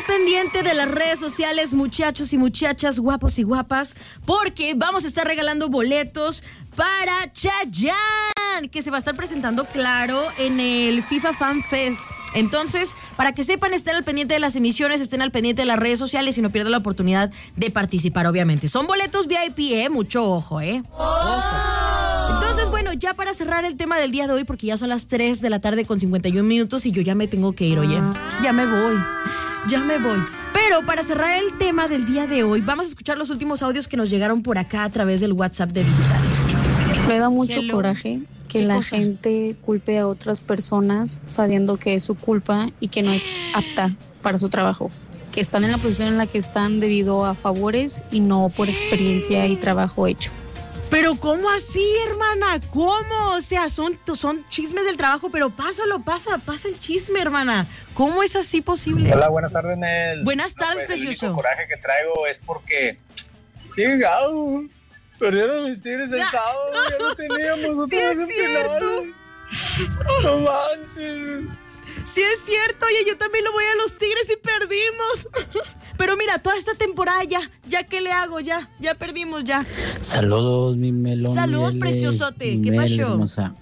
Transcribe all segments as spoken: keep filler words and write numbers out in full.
al pendiente de las redes sociales, muchachos y muchachas, guapos y guapas, porque vamos a estar regalando boletos para Chayanne, que se va a estar presentando, claro, en el FIFA Fan Fest. Entonces, para que sepan, estén al pendiente de las emisiones, estén al pendiente de las redes sociales y no pierdan la oportunidad de participar, obviamente. Son boletos V I P, ¿eh? Mucho ojo, ¿eh? Ojo. Entonces, bueno, ya para cerrar el tema del día de hoy, porque ya son las tres de la tarde con cincuenta y un minutos y yo ya me tengo que ir, oye. Ya me voy, ya me voy. Pero para cerrar el tema del día de hoy, vamos a escuchar los últimos audios que nos llegaron por acá a través del WhatsApp de Digital. Me da mucho Hello. coraje que la cosa? gente culpe a otras personas sabiendo que es su culpa y que no es apta para su trabajo, que están en la posición en la que están debido a favores y no por experiencia y trabajo hecho. Pero ¿cómo así, hermana? ¿Cómo? O sea, son, son chismes del trabajo, pero pásalo, pasa, pasa el chisme, hermana. ¿Cómo es así posible? Hola, buenas tardes, Nel. Buenas tardes, no, pues, precioso. El único coraje que traigo es porque... ¡Chingado! Perdieron mis Tigres el Ya. sábado, ya no teníamos otra Sí, vez es en cierto. final. No manches. Sí es cierto, oye, yo también lo voy a los Tigres y perdimos. Pero mira, toda esta temporada ya, ya ¿qué le hago? Ya, ya perdimos, ya. Saludos, mi melón. Saludos, mieles, preciosote. mi ¿Qué mel pasó? hermosa.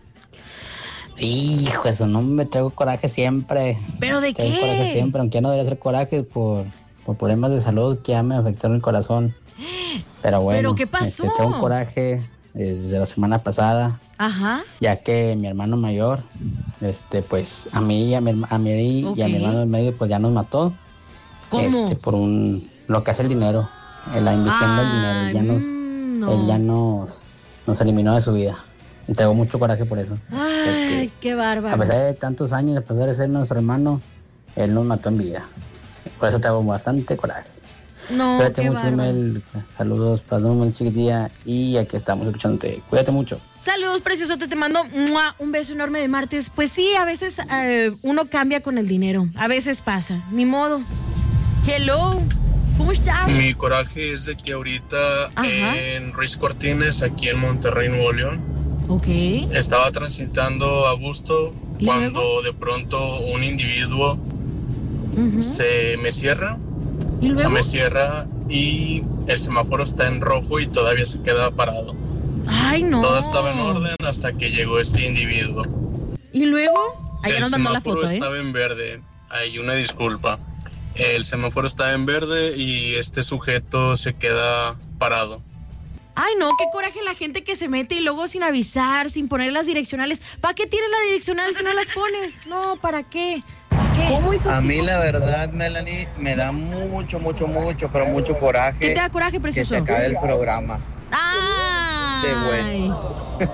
Hijo, eso no me traigo coraje siempre. ¿Pero de traigo qué? coraje siempre, aunque ya no debería ser coraje por, por problemas de salud que ya me afectaron el corazón. Pero bueno, ¿Pero qué pasó? este, traigo un coraje desde la semana pasada, Ajá. ya que mi hermano mayor, este, pues a mí y a mi, herma- a mí Ok. y a mi hermano del medio, pues ya nos mató. ¿Cómo? Este, por un, lo que hace el dinero, en la inversión del dinero. Ay, Ya nos, mm, no. él ya nos, nos eliminó de su vida. Y tengo mucho coraje por eso. Ay, qué A bárbaro. pesar de tantos años, a pesar de ser nuestro hermano, él nos mató en vida. Por eso tengo bastante coraje. No, Cuídate qué mucho, bárbaro. Mel. Saludos para un chiquitilla. Y aquí estamos escuchándote. Cuídate mucho. Saludos, precioso, te, te mando ¡mua! Un beso enorme de martes. Pues sí, a veces eh, uno cambia con el dinero. A veces pasa. Ni modo. Hello. ¿Cómo estás? Mi coraje es de que ahorita Ajá. en Ruiz Cortines, aquí en Monterrey, Nuevo León, Ok. estaba transitando a gusto ¿Y cuando luego? de pronto un individuo Ujú. se me cierra, ¿Y se luego? me cierra y el semáforo está en rojo y todavía se queda parado. Ay, no. Todo estaba en orden hasta que llegó este individuo. ¿Y luego? Allá El nos mandó la semáforo foto, ¿eh? estaba en verde. Hay una disculpa. El semáforo estaba en verde y este sujeto se queda parado. Ay, no, qué coraje la gente que se mete y luego sin avisar, sin poner las direccionales. ¿Para qué tienes la direccional si no las pones? No, ¿para qué? ¿Para qué? A mí la verdad, Melanie, me da mucho, mucho, mucho, pero mucho coraje ¿Qué te da coraje, que precioso? se acabe el programa. ¡Ay! De bueno.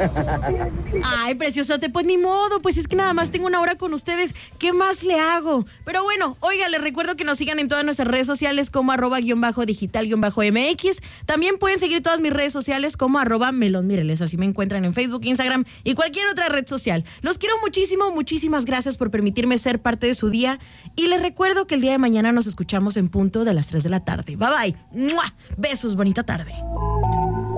Ay, preciosote, pues ni modo, pues es que nada más tengo una hora con ustedes, ¿qué más le hago? Pero bueno, oiga, les recuerdo que nos sigan en todas nuestras redes sociales como arroba guión bajo digital guión bajo MX, también pueden seguir todas mis redes sociales como arroba melón mireles, así me encuentran en Facebook, Instagram y cualquier otra red social. Los quiero muchísimo, muchísimas gracias por permitirme ser parte de su día y les recuerdo que el día de mañana nos escuchamos en punto de las tres de la tarde. Bye bye, ¡mua! Besos, bonita tarde.